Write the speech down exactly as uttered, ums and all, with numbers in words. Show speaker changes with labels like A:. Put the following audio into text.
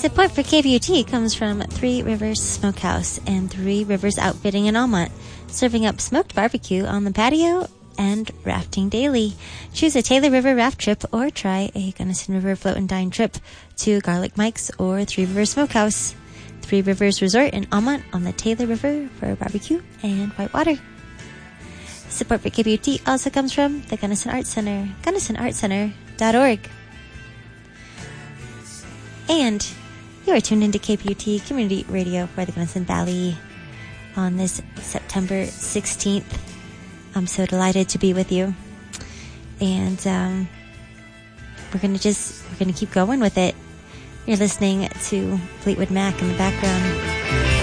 A: Support for K B U T comes from Three Rivers Smokehouse and Three Rivers Outfitting in Almont, serving up smoked barbecue on the patio and rafting daily. Choose a Taylor River raft trip or try a Gunnison River float and dine trip to Garlic Mike's or Three Rivers Smokehouse. Three Rivers Resort in Almont on the Taylor River for barbecue and whitewater. Support for K B U T also comes from the Gunnison Arts Center, gunnison art center dot org. And you are tuned into K B U T Community Radio for the Gunnison Valley on this September sixteenth. I'm so delighted to be with you. And um, we're going to just, we're going to keep going with it. You're listening to Fleetwood Mac in the background.